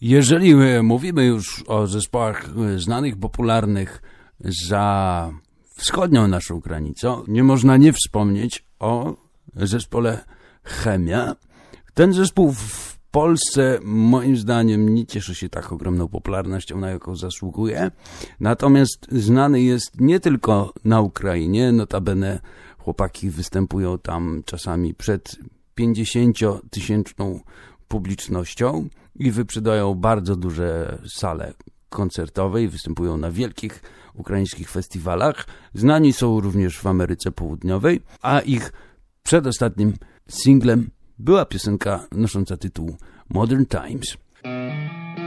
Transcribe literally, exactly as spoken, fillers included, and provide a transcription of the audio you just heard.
Jeżeli mówimy już o zespołach znanych, popularnych za wschodnią naszą granicą, nie można nie wspomnieć o zespole Chemia. Ten zespół w Polsce moim zdaniem nie cieszy się tak ogromną popularnością, na jaką zasługuje. Natomiast znany jest nie tylko na Ukrainie, notabene chłopaki występują tam czasami przed pięćdziesięciotysięczną publicznością i wyprzedają bardzo duże sale koncertowe i występują na wielkich ukraińskich festiwalach. Znani są również w Ameryce Południowej, a ich przedostatnim singlem była piosenka nosząca tytuł Modern Times.